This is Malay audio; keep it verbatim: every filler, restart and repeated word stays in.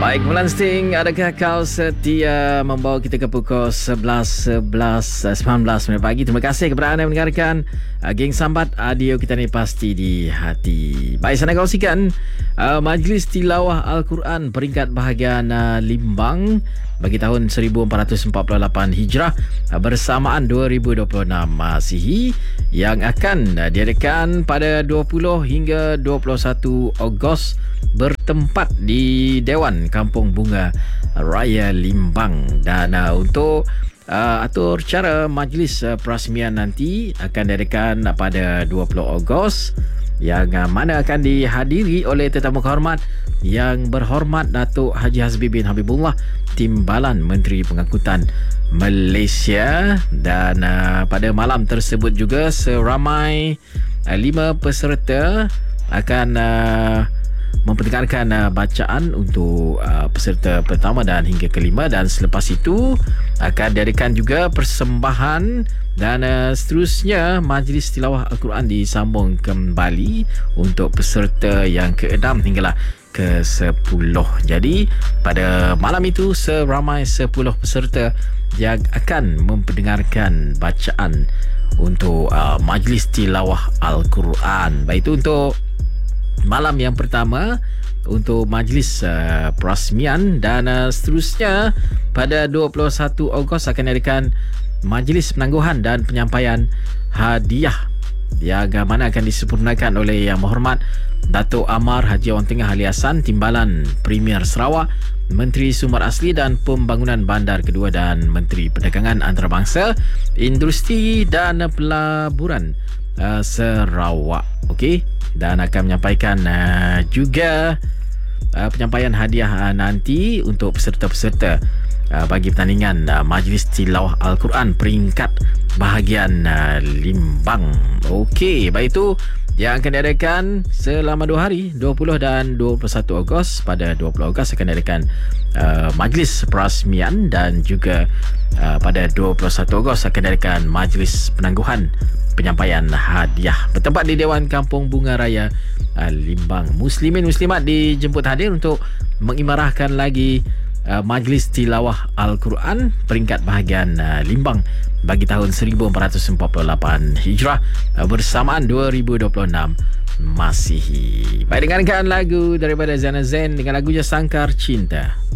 Baik, Mulan Sting, adakah kau setia membawa kita ke pukul sebelas, sebelas, sembilan belas minit pagi. Terima kasih kepada anda yang mendengarkan uh, Geng Sambat, audio kita ni pasti di hati. Baik, saya nak kongsikan uh, Majlis Tilawah Al-Quran peringkat bahagian uh, Limbang bagi tahun seribu empat ratus empat puluh lapan Hijrah uh, bersamaan dua ribu dua puluh enam Masihi yang akan uh, diadakan pada dua puluh hingga dua puluh satu Ogos bertempat di Dewan Kampung Bunga Raya Limbang. Dan uh, untuk uh, atur cara majlis uh, perasmian nanti akan diadakan uh, pada dua puluh Ogos yang uh, mana akan dihadiri oleh tetamu kehormat yang berhormat Datuk Haji Hasbi bin Habibullah, Timbalan Menteri Pengangkutan Malaysia. Dan uh, pada malam tersebut juga seramai uh, lima peserta akan uh, memperdengarkan uh, bacaan untuk uh, peserta pertama dan hingga kelima, dan selepas itu akan diadakan juga persembahan dan uh, seterusnya Majlis Tilawah Al-Quran disambung kembali untuk peserta yang keenam hinggalah ke sepuluh. Jadi pada malam itu seramai sepuluh peserta yang akan memperdengarkan bacaan untuk uh, Majlis Tilawah Al-Quran. Baik, itu untuk malam yang pertama untuk majlis uh, perasmian. Dan uh, seterusnya pada dua puluh satu Ogos akan diadakan majlis penangguhan dan penyampaian hadiah yang mana akan disempurnakan oleh Yang Berhormat Datuk Amar Haji Awang Tengah Ali Hassan, Timbalan Premier Sarawak, Menteri Sumber Asli dan Pembangunan Bandar Kedua dan Menteri Perdagangan Antarabangsa, Industri dan Pelaburan uh, Sarawak. Okey, dan akan menyampaikan uh, juga uh, penyampaian hadiah uh, nanti untuk peserta-peserta uh, bagi pertandingan uh, Majlis Tilawah Al-Quran peringkat bahagian uh, Limbang. Okey, baik, itu yang akan diadakan selama dua hari, dua puluh dan dua puluh satu Ogos. Pada dua puluh Ogos akan diadakan uh, majlis perasmian, dan juga uh, pada dua puluh satu Ogos akan diadakan majlis penangguhan penyampaian hadiah bertempat di Dewan Kampung Bunga Raya uh, Limbang. Muslimin muslimat dijemput hadir untuk mengimarahkan lagi uh, Majlis Tilawah Al-Quran peringkat bahagian uh, Limbang bagi tahun seribu empat ratus empat puluh lapan Hijrah uh, bersamaan dua ribu dua puluh enam Masihi. Baik, dengarkan lagu daripada Zana Zain dengan lagunya Sangkar Cinta.